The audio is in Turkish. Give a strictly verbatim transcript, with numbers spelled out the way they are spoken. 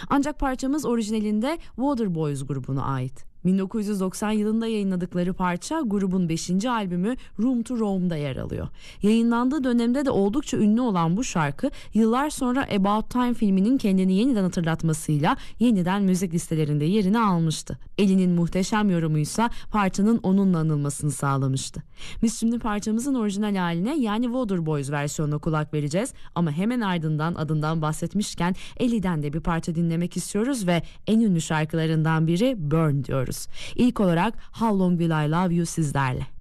Ancak parçamız orijinalinde Waterboys grubuna ait. bin dokuz yüz doksan yılında yayınladıkları parça grubun beşinci albümü Room to Roam'da yer alıyor. Yayınlandığı dönemde de oldukça ünlü olan bu şarkı yıllar sonra About Time filminin kendini yeniden hatırlatmasıyla yeniden müzik listelerinde yerini almıştı. Ellie'nin muhteşem yorumuysa parçanın onunla anılmasını sağlamıştı. Biz şimdi parçamızın orijinal haline yani Waterboys versiyonuna kulak vereceğiz ama hemen ardından adından bahsetmişken Ellie'den de bir parça dinlemek istiyoruz ve en ünlü şarkılarından biri Burn diyoruz. İlk olarak How Long Will I Love You sizlerle.